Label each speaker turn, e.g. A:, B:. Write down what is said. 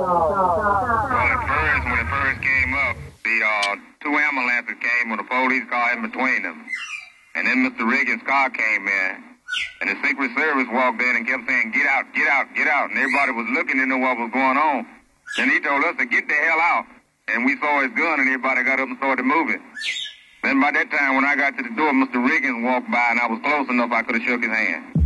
A: at first, when it first came up, the two ambulances came with a police car in between them. And then Mr. Riggins' car came in, and the Secret Service walked in and kept saying, "Get out, get out, get out." And everybody was looking to know what was going on. Then he told us to get the hell out. And we saw his gun, and everybody got up and started moving. Then by that time, when I got to the door, Mr. Riggins walked by, and I was close enough I could have shook his hand.